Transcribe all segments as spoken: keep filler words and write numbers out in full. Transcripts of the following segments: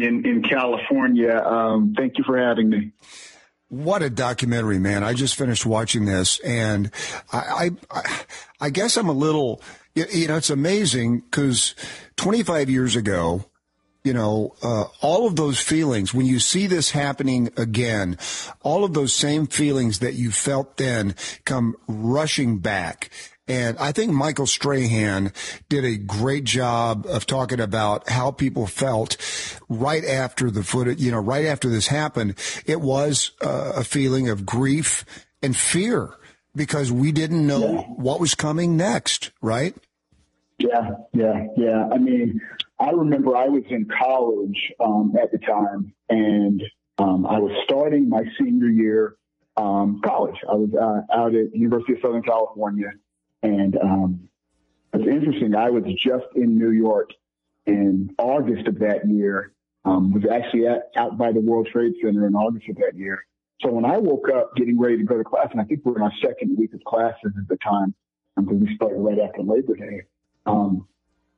in, in California. Um, thank you for having me. What a documentary, man. I just finished watching this, and I, I, I guess I'm a little, you know, it's amazing because twenty-five years ago, you know, uh, all of those feelings, when you see this happening again, all of those same feelings that you felt then come rushing back. And I think Michael Strahan did a great job of talking about how people felt right after the footage, you know, right after this happened. It was uh, a feeling of grief and fear because we didn't know yeah. what was coming next, right? Yeah, yeah, yeah. I mean, I remember I was in college um, at the time, and um, I was starting my senior year um, college. I was uh, out at University of Southern California. And um, it's interesting. I was just in New York in August of that year. Um, was actually at, out by the World Trade Center in August of that year. So when I woke up getting ready to go to class, and I think we were in our second week of classes at the time, because we started right after Labor Day. Um,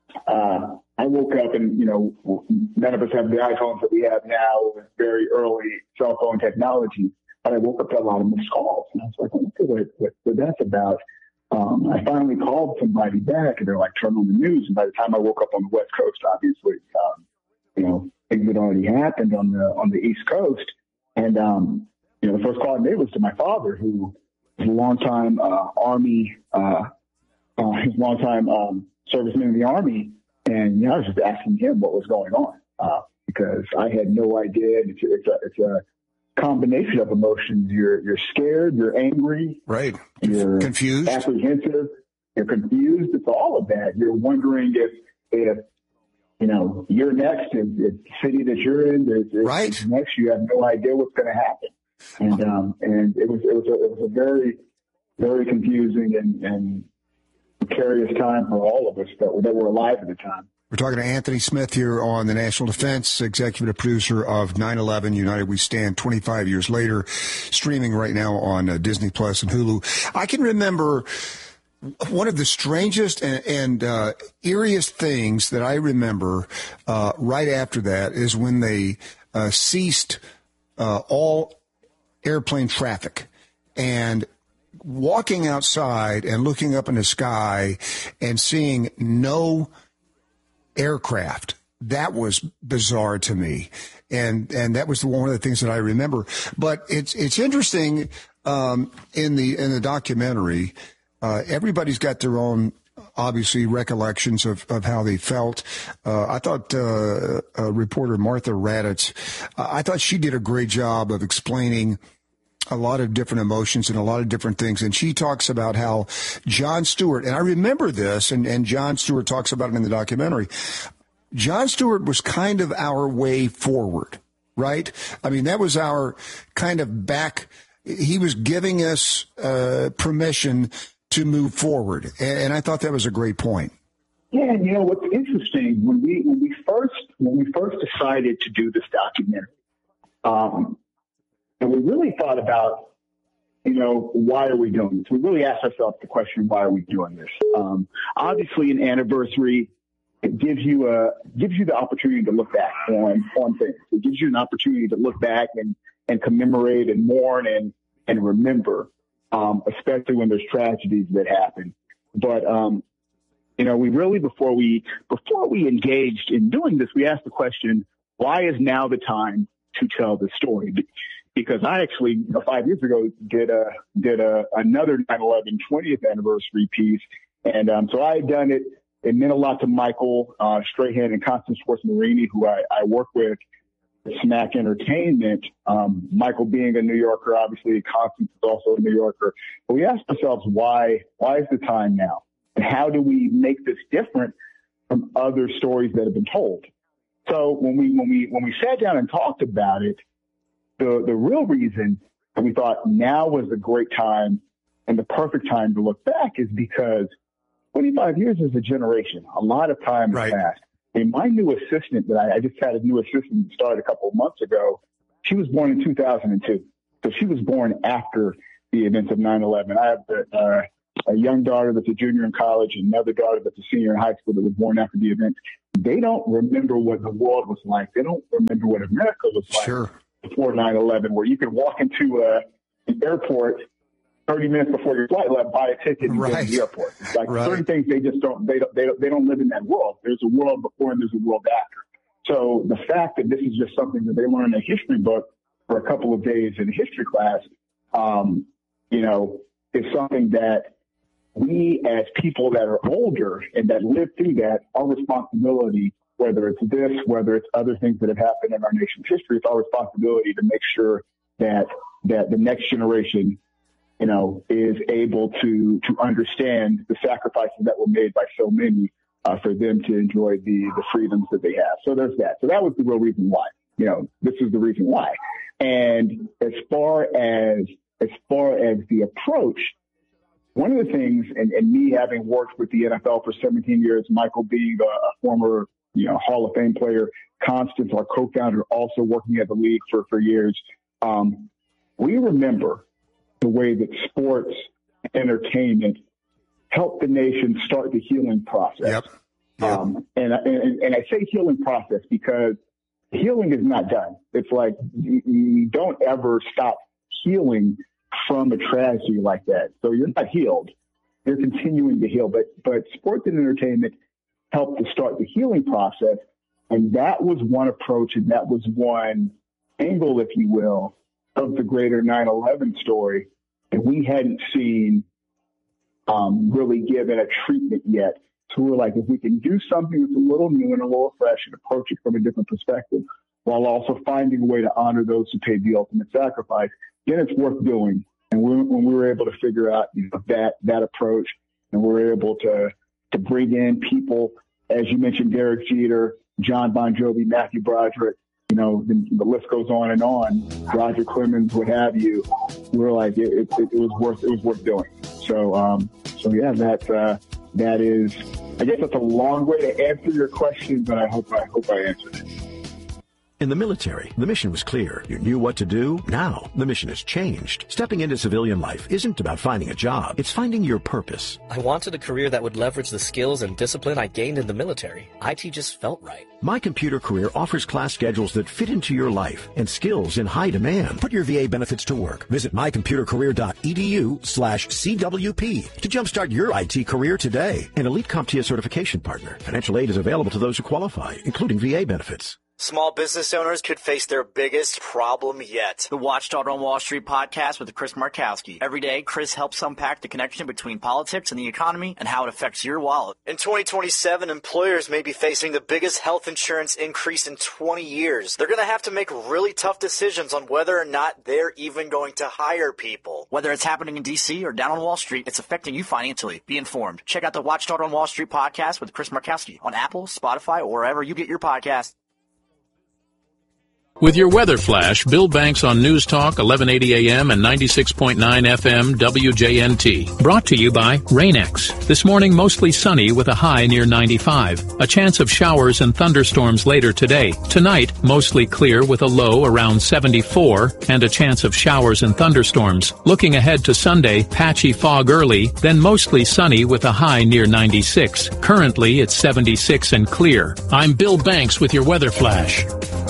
uh, I woke up and, you know, none of us have the iPhones that we have now, very early cell phone technology. But I woke up to a lot of missed calls. And I was like, okay, what, what, what that's about. Um, I finally called somebody back, and they're like, turn on the news. And by the time I woke up on the West Coast, obviously, um, you know, things had already happened on the on the East Coast. And um, you know, the first call I made was to my father, who was a longtime uh, Army, uh, uh, his longtime um, serviceman in the Army, and you know, I was just asking him what was going on uh, because I had no idea. It's, it's a it's a combination of emotions. You're you're scared, you're angry, right? You're confused, apprehensive, you're confused. It's all of that. You're wondering if if you know you're next, if, if the city that you're in is, is right next. You have no idea what's going to happen, and um and it was it was a, it was a very very confusing and and precarious time for all of us that were, that were alive at the time. We're talking to Anthony Smith here on the National Defense, executive producer of nine eleven United We Stand, twenty-five years later, streaming right now on uh, Disney Plus and Hulu. I can remember one of the strangest and, and uh, eeriest things that I remember uh, right after that is when they uh, ceased uh, all airplane traffic, and walking outside and looking up in the sky and seeing no aircraft. That was bizarre to me. And, and that was one of the things that I remember. But it's, it's interesting, um, in the, in the documentary, uh, everybody's got their own, obviously, recollections of, of how they felt. Uh, I thought, uh, uh, reporter Martha Raddatz, uh, I thought she did a great job of explaining a lot of different emotions and a lot of different things. And she talks about how Jon Stewart, and I remember this, and, and Jon Stewart talks about it in the documentary. Jon Stewart was kind of our way forward, right? I mean, that was our kind of back. He was giving us uh, permission to move forward. And, and I thought that was a great point. Yeah, and you know what's interesting, when we when we first when we first decided to do this documentary, um, and we really thought about, you know, why are we doing this? We really asked ourselves the question, why are we doing this? Um, obviously, an anniversary, it gives you a gives you the opportunity to look back on on things. It gives you an opportunity to look back and, and commemorate and mourn and and remember, um, especially when there's tragedies that happen. But um, you know, we really before we before we engaged in doing this, we asked the question, why is now the time to tell the story? Because I actually, you know, five years ago did a did a another nine eleven twentieth anniversary piece, and um, so I had done it. It meant a lot to Michael uh, Strahan and Constance Schwartz-Marini, who I, I work with at Smack Entertainment. Um, Michael being a New Yorker, obviously, Constance is also a New Yorker. But we asked ourselves, why why is the time now, and how do we make this different from other stories that have been told? So when we when we when we sat down and talked about it. The the real reason that we thought now was a great time and the perfect time to look back is because twenty-five years is a generation. A lot of time has passed. I mean, my new assistant that I, I just had a new assistant start a couple of months ago. She was born in two thousand two. So she was born after the events of nine eleven. I have the, uh, a young daughter that's a junior in college, and another daughter that's a senior in high school that was born after the event. They don't remember what the world was like. They don't remember what America was like sure. before nine eleven, where you could walk into a, an airport thirty minutes before your flight left, buy a ticket and right. go to the airport. It's like right. certain things they just don't they don't they don't they don't live in that world. There's a world before and there's a world after. So the fact that this is just something that they learn in a history book for a couple of days in a history class, um, you know, is something that we as people that are older and that live through that, our responsibility, whether it's this, whether it's other things that have happened in our nation's history, it's our responsibility to make sure that that the next generation, you know, is able to to understand the sacrifices that were made by so many uh, for them to enjoy the the freedoms that they have. So there's that. So that was the real reason why. You know, this is the reason why. And as far as as far as the approach, one of the things, and, and me having worked with the N F L for seventeen years, Michael being a, a former, you know, Hall of Fame player, Constance, our co-founder, also working at the league for, for years, um, we remember the way that sports entertainment helped the nation start the healing process. Yep. Yep. Um, and, and, and I say healing process because healing is not done. It's like you, you don't ever stop healing from a tragedy like that. So you're not healed. You're continuing to heal. But but sports and entertainment helped to start the healing process. And that was one approach, and that was one angle, if you will, of the greater nine eleven story that we hadn't seen um, really given a treatment yet. So we're like, if we can do something that's a little new and a little fresh and approach it from a different perspective, while also finding a way to honor those who paid the ultimate sacrifice, then it's worth doing. And we, when we were able to figure out, you know, that that approach, and we were able to to bring in people, as you mentioned, Derek Jeter, John Bon Jovi, Matthew Broderick, you know, the, the list goes on and on, Roger Clemens, what have you. We were like, it, it, it was worth it was worth doing. So, um, so yeah, that uh, that is. I guess that's a long way to answer your question, but I hope I hope I answered it. In the military, the mission was clear. You knew what to do. Now, the mission has changed. Stepping into civilian life isn't about finding a job. It's finding your purpose. I wanted a career that would leverage the skills and discipline I gained in the military. I T just felt right. My Computer Career offers class schedules that fit into your life and skills in high demand. Put your V A benefits to work. Visit mycomputercareer.edu slash CWP to jumpstart your I T career today. An elite CompTIA certification partner. Financial aid is available to those who qualify, including V A benefits. Small business owners could face their biggest problem yet. The Watchdog on Wall Street podcast with Chris Markowski. Every day, Chris helps unpack the connection between politics and the economy and how it affects your wallet. In twenty twenty-seven, employers may be facing the biggest health insurance increase in twenty years. They're going to have to make really tough decisions on whether or not they're even going to hire people. Whether it's happening in D C or down on Wall Street, it's affecting you financially. Be informed. Check out the Watchdog on Wall Street podcast with Chris Markowski on Apple, Spotify, or wherever you get your podcast. With your weather flash, Bill Banks on News Talk, eleven eighty A M and ninety-six point nine F M W J N T. Brought to you by Rain-X. This morning, mostly sunny with a high near ninety-five. A chance of showers and thunderstorms later today. Tonight, mostly clear with a low around seventy-four and a chance of showers and thunderstorms. Looking ahead to Sunday, patchy fog early, then mostly sunny with a high near ninety-six. Currently, it's seventy-six and clear. I'm Bill Banks with your weather flash.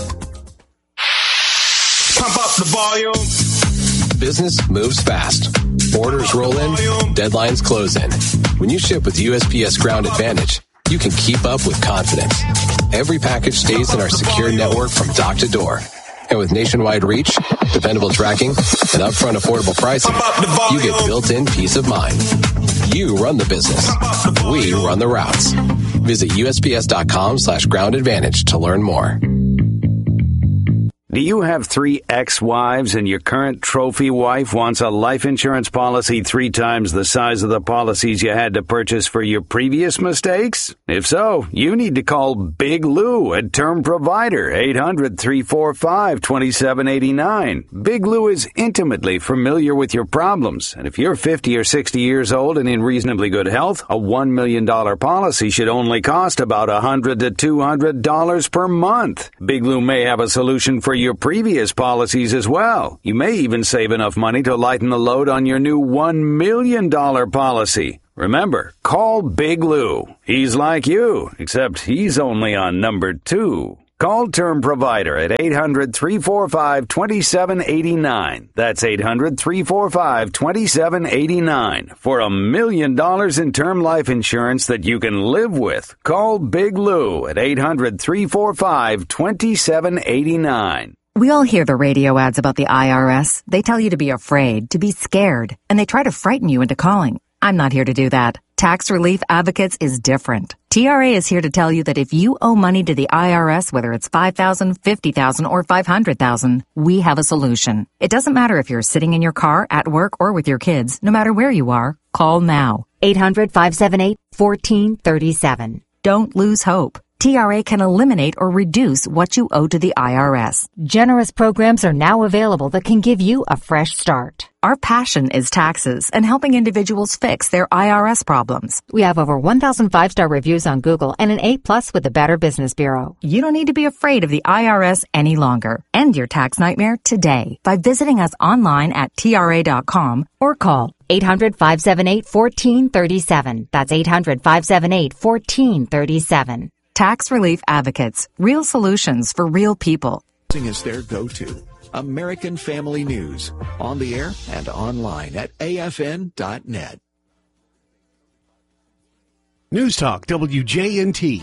Pump up the volume. Business moves fast. Orders roll in, deadlines close in. When you ship with U S P S Ground Advantage, you can keep up with confidence. Every package stays in our secure network from dock to door. And with nationwide reach, dependable tracking, and upfront affordable pricing, you get built-in peace of mind. You run the business. We run the routes. Visit USPS.com slash ground advantage to learn more. Do you have three ex-wives and your current trophy wife wants a life insurance policy three times the size of the policies you had to purchase for your previous mistakes? If so, you need to call Big Lou at Term Provider, eight hundred, three four five, two seven eight nine. Big Lou is intimately familiar with your problems, and if you're fifty or sixty years old and in reasonably good health, a one million dollars policy should only cost about one hundred to two hundred dollars per month. Big Lou may have a solution for your previous policies as well. You may even save enough money to lighten the load on your new one million dollars policy. Remember, call Big Lou. He's like you, except he's only on number two. Call Term Provider at eight hundred, three four five, two seven eight nine. That's eight hundred, three four five, two seven eight nine. For a million dollars in term life insurance that you can live with. Call Big Lou at eight hundred, three four five, two seven eight nine. We all hear the radio ads about the I R S. They tell you to be afraid, to be scared, and they try to frighten you into calling. I'm not here to do that. Tax Relief Advocates is different. T R A is here to tell you that if you owe money to the I R S, whether it's five thousand dollars, fifty thousand dollars, or five hundred thousand dollars, we have a solution. It doesn't matter if you're sitting in your car, at work, or with your kids. No matter where you are, call now. eight hundred, five seven eight, one four three seven. Don't lose hope. T R A can eliminate or reduce what you owe to the I R S. Generous programs are now available that can give you a fresh start. Our passion is taxes and helping individuals fix their I R S problems. We have over one thousand five-star reviews on Google and an A plus with the Better Business Bureau. You don't need to be afraid of the I R S any longer. End your tax nightmare today by visiting us online at T R A dot com or call eight hundred, five seven eight, one four three seven. That's eight hundred, five seven eight, one four three seven. Tax Relief Advocates. Real solutions for real people. Is their go-to. American Family News. On the air and online at A F N dot net. News Talk W J N T.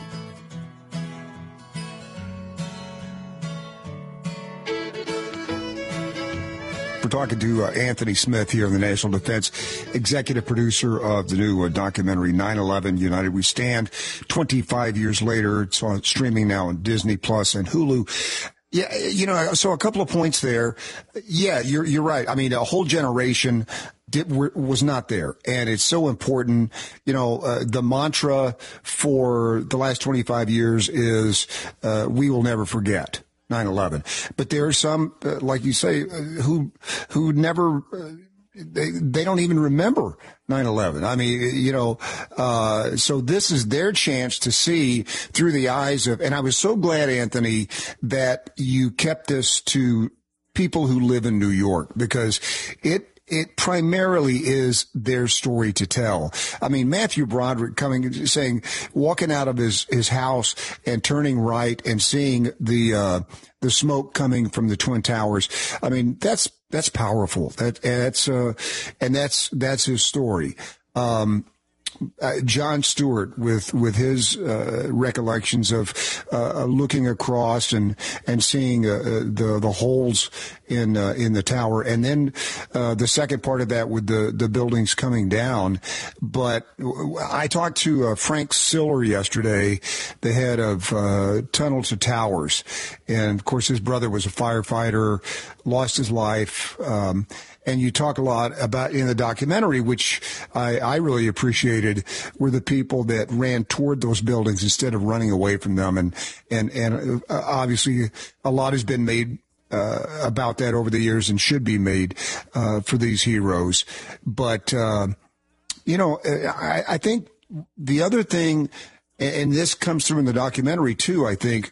We're talking to uh, Anthony Smith here in the National Defense, executive producer of the new uh, documentary nine eleven United We Stand. twenty-five years later, it's on streaming now on Disney Plus and Hulu. Yeah, you know, so a couple of points there. Yeah, you're you're right. I mean, a whole generation did, was not there, and it's so important. You know, uh, the mantra for the last twenty-five years is uh, "We will never forget." nine eleven. But there are some, uh, like you say, uh, who who never, uh, they they don't even remember nine eleven. I mean, you know, uh, so this is their chance to see through the eyes of, and I was so glad, Anthony, that you kept this to people who live in New York, because it, it primarily is their story to tell. I mean, Matthew Broderick coming, saying, walking out of his, his house and turning right and seeing the, uh, the smoke coming from the Twin Towers. I mean, that's, that's powerful. That, that's, uh, and that's, that's his story. Um, Uh, John Stewart with with his uh, recollections of uh, looking across and and seeing uh, the the holes in uh, in the tower, and then uh, the second part of that with the the buildings coming down. But I talked to uh, Frank Siller yesterday, the head of uh, Tunnel to Towers, and of course his brother was a firefighter, lost his life. Um, And you talk a lot about in the documentary, which I, I really appreciated, were the people that ran toward those buildings instead of running away from them. And, and, and uh, obviously a lot has been made uh, about that over the years and should be made uh, for these heroes. But, uh, you know, I, I think the other thing, and this comes through in the documentary too, I think,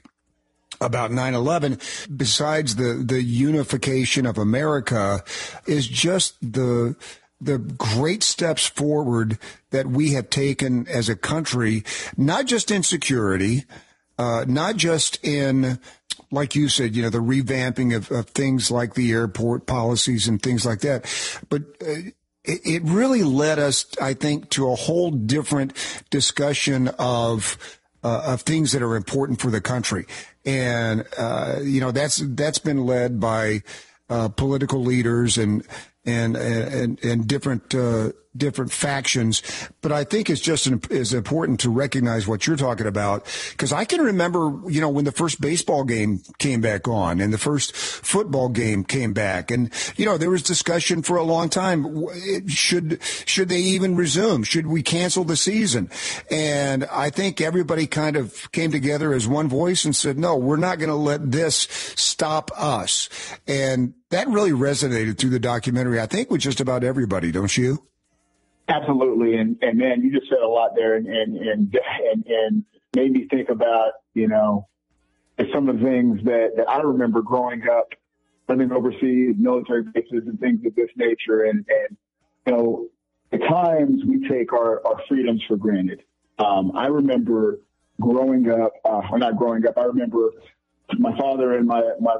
about nine eleven, besides the, the unification of America, is just the the great steps forward that we have taken as a country, not just in security, uh, not just in, like you said, you know, the revamping of, of things like the airport policies and things like that, but uh, it, it really led us, I think, to a whole different discussion of uh, of things that are important for the country. And, uh, you know, that's, that's been led by, uh, political leaders and, and, and, and different, uh, different factions. But I think it's just an, is important to recognize what you're talking about. Cause I can remember, you know, when the first baseball game came back on and the first football game came back, and, you know, there was discussion for a long time. Should, should they even resume? Should we cancel the season? And I think everybody kind of came together as one voice and said, no, we're not going to let this stop us. And that really resonated through the documentary, I think, with just about everybody, don't you? Absolutely. And, and man, you just said a lot there and, and, and, and, and made me think about, you know, is some of the things that, that I remember growing up, living overseas, military bases and things of this nature. And, and you know, at times we take our, our freedoms for granted. Um, I remember growing up, uh, or not growing up, I remember my father and my, my